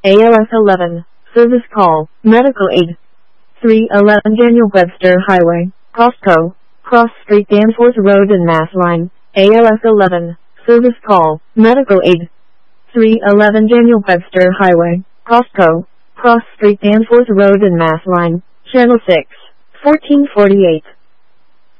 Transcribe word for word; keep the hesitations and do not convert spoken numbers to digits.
A L S eleven, service call, medical aid. three eleven Daniel Webster Highway, Costco, Cross Street Danforth Road and Mass Line, A L S eleven, service call, medical aid. three eleven Daniel Webster Highway, Costco, Cross Street Danforth Road and Mass Line, Channel six, fourteen forty-eight.